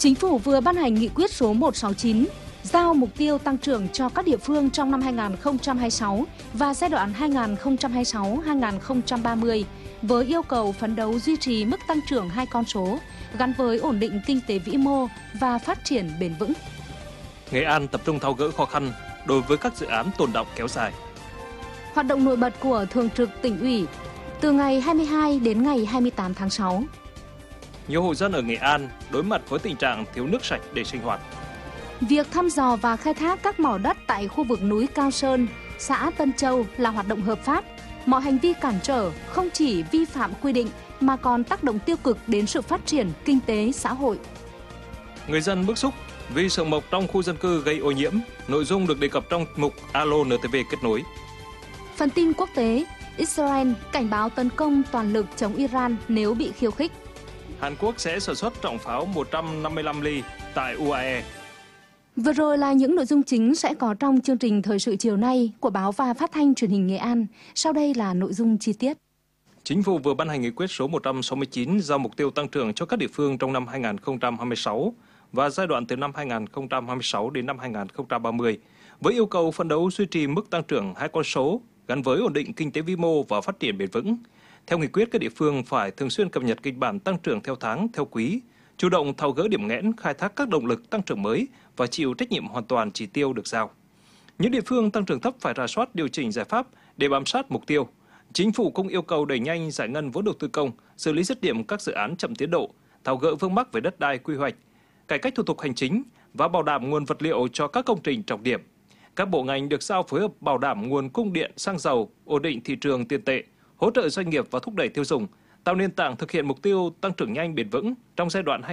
Chính phủ vừa ban hành nghị quyết số 169, giao mục tiêu tăng trưởng cho các địa phương trong năm 2026 và giai đoạn 2026-2030 với yêu cầu phấn đấu duy trì mức tăng trưởng 2 con số gắn với ổn định kinh tế vĩ mô và phát triển bền vững. Nghệ An tập trung tháo gỡ khó khăn đối với các dự án tồn đọng kéo dài. Hoạt động nổi bật của Thường trực Tỉnh ủy từ ngày 22 đến ngày 28 tháng 6. Nhiều hộ dân ở Nghệ An đối mặt với tình trạng thiếu nước sạch để sinh hoạt. Việc thăm dò và khai thác các mỏ đất tại khu vực núi Cao Sơn, xã Tân Châu là hoạt động hợp pháp. Mọi hành vi cản trở không chỉ vi phạm quy định mà còn tác động tiêu cực đến sự phát triển kinh tế xã hội. Người dân bức xúc vì sương mộc trong khu dân cư gây ô nhiễm, nội dung được đề cập trong mục Alo NTV kết nối. Phần tin quốc tế, Israel cảnh báo tấn công toàn lực chống Iran nếu bị khiêu khích. Hàn Quốc sẽ sản xuất trọng pháo 155 ly tại UAE. Vừa rồi là những nội dung chính sẽ có trong chương trình Thời sự chiều nay của Báo và Phát thanh Truyền hình Nghệ An. Sau đây là nội dung chi tiết. Chính phủ vừa ban hành nghị quyết số 169 giao mục tiêu tăng trưởng cho các địa phương trong năm 2026 và giai đoạn từ năm 2026 đến năm 2030 với yêu cầu phấn đấu duy trì mức tăng trưởng 2 con số gắn với ổn định kinh tế vĩ mô và phát triển bền vững. Theo nghị quyết, các địa phương phải thường xuyên cập nhật kịch bản tăng trưởng theo tháng, theo quý, chủ động tháo gỡ điểm nghẽn, khai thác các động lực tăng trưởng mới và chịu trách nhiệm hoàn toàn chỉ tiêu được giao. Những địa phương tăng trưởng thấp phải rà soát điều chỉnh giải pháp để bám sát mục tiêu. Chính phủ cũng yêu cầu đẩy nhanh giải ngân vốn đầu tư công, xử lý dứt điểm các dự án chậm tiến độ, tháo gỡ vướng mắc về đất đai quy hoạch, cải cách thủ tục hành chính và bảo đảm nguồn vật liệu cho các công trình trọng điểm. Các bộ ngành được giao phối hợp bảo đảm nguồn cung điện, xăng dầu, ổn định thị trường tiền tệ, hỗ trợ doanh nghiệp và thúc đẩy tiêu dùng, tạo nền tảng thực hiện mục tiêu tăng trưởng nhanh bền vững trong giai đoạn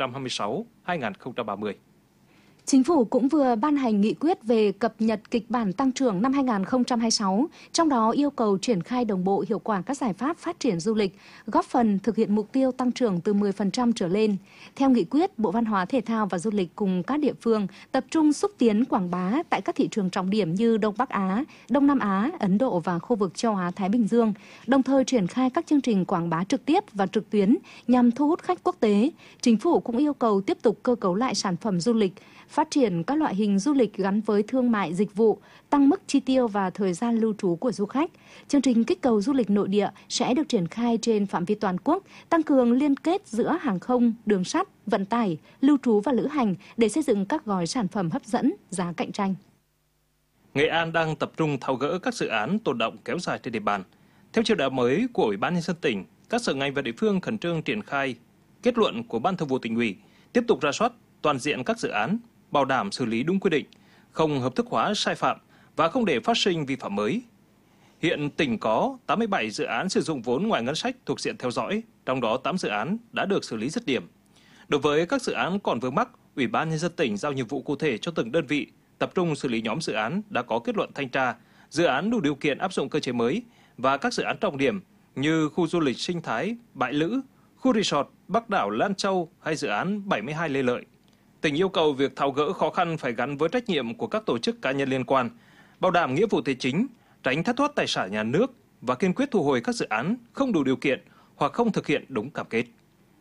2026-2030. Chính phủ cũng vừa ban hành nghị quyết về cập nhật kịch bản tăng trưởng năm 2026, trong đó yêu cầu triển khai đồng bộ hiệu quả các giải pháp phát triển du lịch, góp phần thực hiện mục tiêu tăng trưởng từ 10% trở lên. Theo nghị quyết, Bộ Văn hóa Thể thao và Du lịch cùng các địa phương tập trung xúc tiến quảng bá tại các thị trường trọng điểm như Đông Bắc Á, Đông Nam Á, Ấn Độ và khu vực châu Á-Thái Bình Dương, đồng thời triển khai các chương trình quảng bá trực tiếp và trực tuyến nhằm thu hút khách quốc tế. Chính phủ cũng yêu cầu tiếp tục cơ cấu lại sản phẩm du lịch, phát triển các loại hình du lịch gắn với thương mại dịch vụ, tăng mức chi tiêu và thời gian lưu trú của du khách. Chương trình kích cầu du lịch nội địa sẽ được triển khai trên phạm vi toàn quốc, tăng cường liên kết giữa hàng không, đường sắt, vận tải, lưu trú và lữ hành để xây dựng các gói sản phẩm hấp dẫn, giá cạnh tranh. Nghệ An đang tập trung tháo gỡ các dự án tồn đọng kéo dài trên địa bàn. Theo chỉ đạo mới của Ủy ban Nhân dân tỉnh, các sở ngành và địa phương khẩn trương triển khai kết luận của Ban Thường vụ Tỉnh ủy, tiếp tục rà soát toàn diện các dự án, bảo đảm xử lý đúng quy định, không hợp thức hóa sai phạm và không để phát sinh vi phạm mới. Hiện tỉnh có 87 dự án sử dụng vốn ngoài ngân sách thuộc diện theo dõi, trong đó 8 dự án đã được xử lý dứt điểm. Đối với các dự án còn vướng mắc, Ủy ban Nhân dân tỉnh giao nhiệm vụ cụ thể cho từng đơn vị tập trung xử lý nhóm dự án đã có kết luận thanh tra, dự án đủ điều kiện áp dụng cơ chế mới và các dự án trọng điểm như khu du lịch sinh thái Bãi Lữ, khu resort Bắc đảo Lan Châu hay dự án 72 Lê Lợi. Tỉnh yêu cầu việc tháo gỡ khó khăn phải gắn với trách nhiệm của các tổ chức cá nhân liên quan, bảo đảm nghĩa vụ tài chính, tránh thất thoát tài sản nhà nước và kiên quyết thu hồi các dự án không đủ điều kiện hoặc không thực hiện đúng cam kết.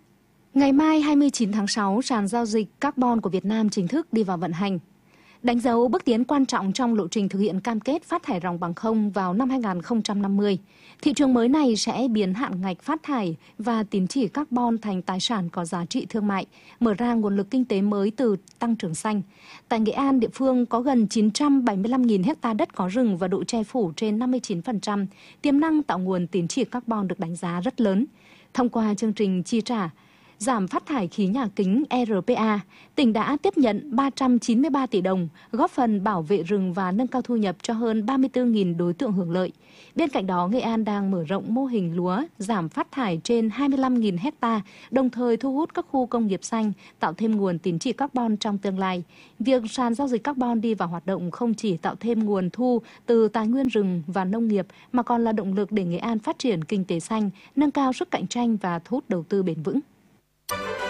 Ngày mai 29 tháng 6, sàn giao dịch carbon của Việt Nam chính thức đi vào vận hành. Đánh dấu bước tiến quan trọng trong lộ trình thực hiện cam kết phát thải ròng bằng không vào năm 2050. Thị trường mới này sẽ biến hạn ngạch phát thải và tín chỉ carbon thành tài sản có giá trị thương mại, mở ra nguồn lực kinh tế mới từ tăng trưởng xanh. Tại Nghệ An, địa phương có gần 975.000 ha đất có rừng và độ che phủ trên 59%. Tiềm năng tạo nguồn tín chỉ carbon được đánh giá rất lớn. Thông qua chương trình chi trả giảm phát thải khí nhà kính RPA, tỉnh đã tiếp nhận 393 tỷ đồng, góp phần bảo vệ rừng và nâng cao thu nhập cho hơn 34.000 đối tượng hưởng lợi. Bên cạnh đó, Nghệ An đang mở rộng mô hình lúa giảm phát thải trên 25.000 ha, đồng thời thu hút các khu công nghiệp xanh, tạo thêm nguồn tín chỉ carbon trong tương lai. Việc sàn giao dịch carbon đi vào hoạt động không chỉ tạo thêm nguồn thu từ tài nguyên rừng và nông nghiệp, mà còn là động lực để Nghệ An phát triển kinh tế xanh, nâng cao sức cạnh tranh và thu hút đầu tư bền vững.